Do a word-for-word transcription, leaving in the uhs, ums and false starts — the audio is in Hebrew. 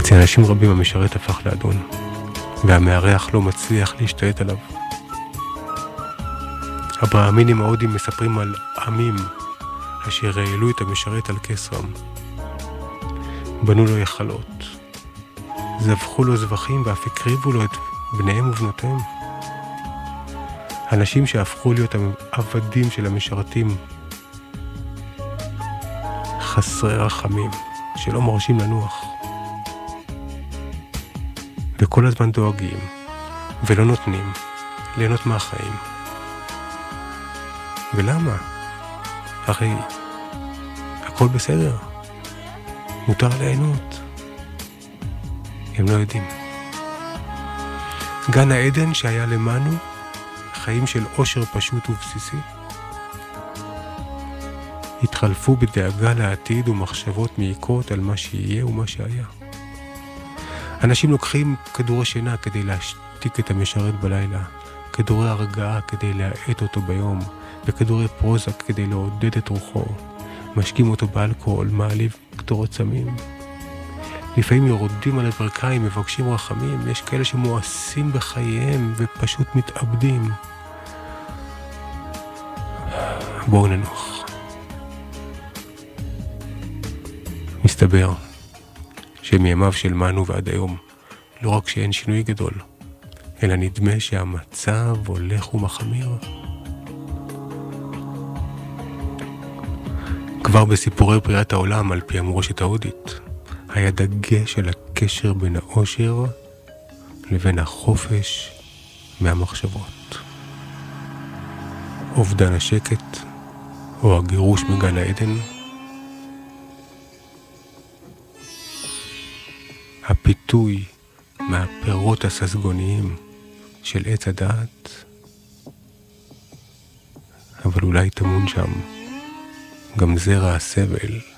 אצל אנשים רבים המשרת הפך לאדון, והמארח לא מצליח להשתלט עליו. הברהמינים ההודים מספרים על עמים אשר העלו את המשרת על כסרם. בנו לו יחלות, זבחו לו זבחים ואף הקריבו לו את בניהם ובנותיהם. אנשים שהפכו להיות עבדים של המשרתים, חסרי רחמים, שלא מרשים לנוח. וכל הזמן דואגים, ולא נותנים, ליהנות מהחיים. ולמה? הרי הכל בסדר, מותר ליהנות. הם לא יודעים. גן העדן שהיה למנו, חיים של עושר פשוט ובסיסי, התחלפו בדאגה לעתיד ומחשבות מעיקות על מה שיהיה ומה שהיה. אנשים לוקחים כדורי שינה כדי להשתיק את המשרת בלילה, כדורי הרגעה כדי להעט אותו ביום, וכדורי פרוזק כדי לעודד את רוחו. משקים אותו באלכוהול, מעליב קטורות סמים. לפעמים יורדים על הברכיים, מבקשים רחמים. יש כאלה שמואסים בחייהם ופשוט מתאבדים. בואו ננוח. מסתבר שמימיו של מנו ועד היום, לא רק שאין שינוי גדול, אלא נדמה שהמצב הולך ומחמיר. כבר בסיפורי בריאת העולם על פי המורשת ההודית, היה דגש על הקשר בין האושר לבין החופש מהמחשבות. אובדן השקט או הגירוש מגן העדן, הפיתוי מהפירות הססגוניים של עץ הדעת, אבל אולי תמון שם גם זרע הסבל